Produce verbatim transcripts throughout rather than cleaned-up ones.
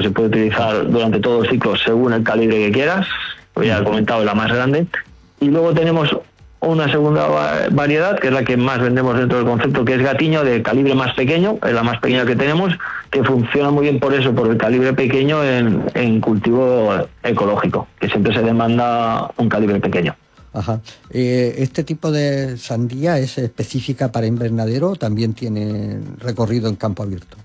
se puede utilizar durante todo el ciclo según el calibre que quieras, ya he comentado, la más grande. Y luego tenemos una segunda variedad, que es la que más vendemos dentro del concepto, que es Gatiño, de calibre más pequeño, es la más pequeña que tenemos, que funciona muy bien por eso, por el calibre pequeño en, en cultivo ecológico, que siempre se demanda un calibre pequeño. Ajá. Eh, ¿Este tipo de sandía es específica para invernadero o también tiene recorrido en campo abierto?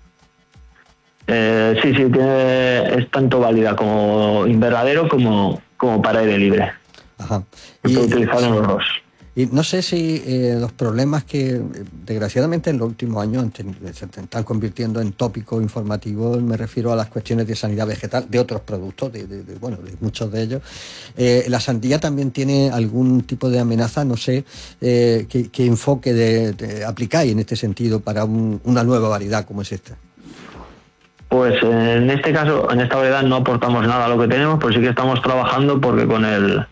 Eh, sí, sí, tiene, es tanto válida como invernadero como, como para aire libre. Ajá. Se puede utilizar en los dos. Y no sé si eh, los problemas que desgraciadamente en los últimos años se están convirtiendo en tópicos informativos, me refiero a las cuestiones de sanidad vegetal, de otros productos, de, de, de, bueno, de muchos de ellos. Eh, ¿La sandía también tiene algún tipo de amenaza? No sé eh, qué, qué enfoque de, de aplicáis en este sentido para un, una nueva variedad como es esta. Pues en este caso, en esta variedad no aportamos nada a lo que tenemos, pero sí que estamos trabajando porque con el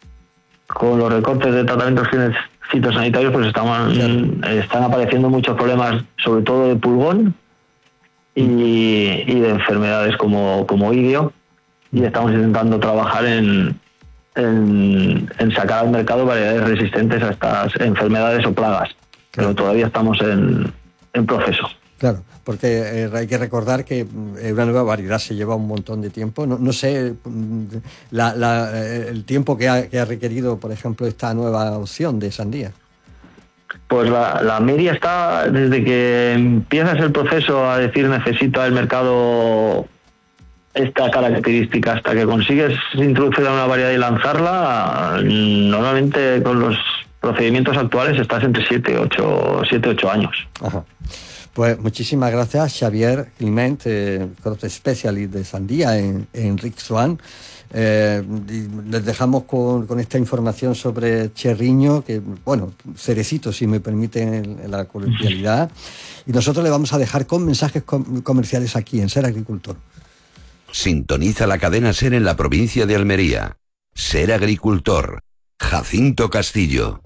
con los recortes de tratamientos fitosanitarios pues estaban, claro. están apareciendo muchos problemas, sobre todo de pulgón y, y de enfermedades como, como idio, y estamos intentando trabajar en, en, en sacar al mercado variedades resistentes a estas enfermedades o plagas, claro. Pero todavía estamos en, en proceso. Claro, porque eh, hay que recordar que eh, una nueva variedad se lleva un montón de tiempo. No, no sé la, la, el tiempo que ha, que ha requerido, por ejemplo, esta nueva opción de sandía. Pues la, la media está desde que empiezas el proceso a decir necesito al mercado esta característica hasta que consigues introducirla en una variedad y lanzarla. Normalmente con los procedimientos actuales estás entre siete y ocho años. Ajá. Pues muchísimas gracias, Xavier Climent, eh, Crop Specialist de sandía en, en Rixoan. Eh, les dejamos con, con esta información sobre Cherriño, que, bueno, cerecito, si me permiten la coloquialidad. Y nosotros le vamos a dejar con mensajes com- comerciales aquí en Ser Agricultor. Sintoniza la cadena Ser en la provincia de Almería. Ser Agricultor. Jacinto Castillo.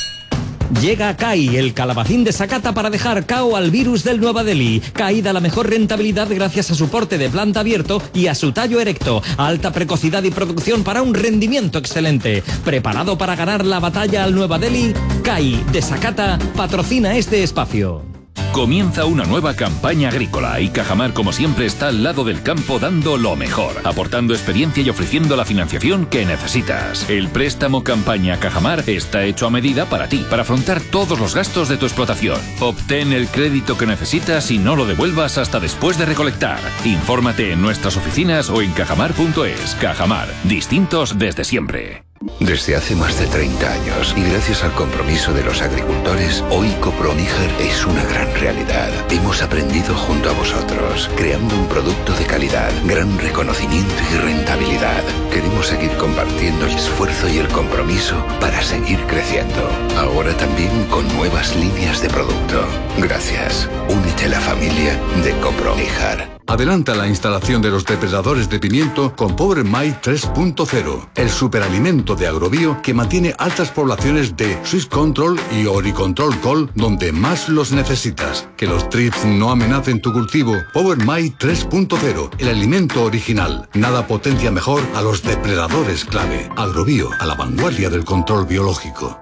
Llega C A I, el calabacín de Sakata para dejar cao al virus del Nueva Delhi. C A I da la mejor rentabilidad gracias a su porte de planta abierto y a su tallo erecto. Alta precocidad y producción para un rendimiento excelente. ¿Preparado para ganar la batalla al Nueva Delhi? C A I de Sakata patrocina este espacio. Comienza una nueva campaña agrícola y Cajamar, como siempre, está al lado del campo dando lo mejor, aportando experiencia y ofreciendo la financiación que necesitas. El préstamo campaña Cajamar está hecho a medida para ti, para afrontar todos los gastos de tu explotación. Obtén el crédito que necesitas y no lo devuelvas hasta después de recolectar. Infórmate en nuestras oficinas o en cajamar punto es. Cajamar, distintos desde siempre. Desde hace más de treinta años y gracias al compromiso de los agricultores, hoy Coproníger es una gran realidad. Hemos aprendido junto a vosotros, creando un producto de calidad, gran reconocimiento y rentabilidad. Queremos seguir compartiendo el esfuerzo y el compromiso para seguir creciendo. Ahora también con nuevas líneas de producto. Gracias. Únete a la familia de Coproníger. Adelanta la instalación de los depredadores de pimiento con Power Mite tres punto cero, el superalimento de Agrobio que mantiene altas poblaciones de Swiss Control y Oricontrol Col donde más los necesitas. Que los trips no amenacen tu cultivo. Power Mite tres punto cero, el alimento original. Nada potencia mejor a los depredadores clave. Agrobio, a la vanguardia del control biológico.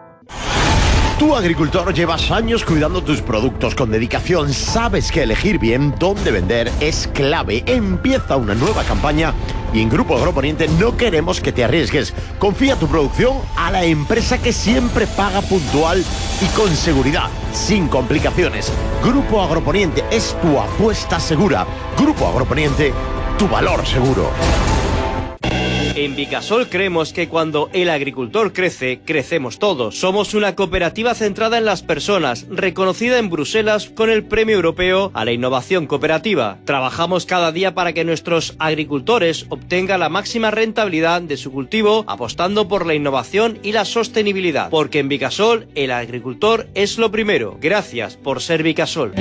Tú, agricultor, llevas años cuidando tus productos con dedicación. Sabes que elegir bien dónde vender es clave. Empieza una nueva campaña y en Grupo Agroponiente no queremos que te arriesgues. Confía tu producción a la empresa que siempre paga puntual y con seguridad, sin complicaciones. Grupo Agroponiente es tu apuesta segura. Grupo Agroponiente, tu valor seguro. En Vicasol creemos que cuando el agricultor crece, crecemos todos. Somos una cooperativa centrada en las personas, reconocida en Bruselas con el Premio Europeo a la Innovación Cooperativa. Trabajamos cada día para que nuestros agricultores obtengan la máxima rentabilidad de su cultivo, apostando por la innovación y la sostenibilidad. Porque en Vicasol, el agricultor es lo primero. Gracias por ser Vicasol.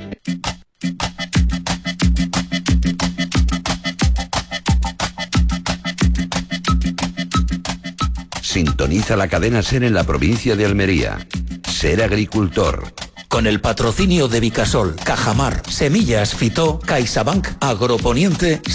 Sintoniza la cadena Ser en la provincia de Almería. Ser Agricultor. Con el patrocinio de Vicasol, Cajamar, Semillas Fito, CaixaBank, Agroponiente,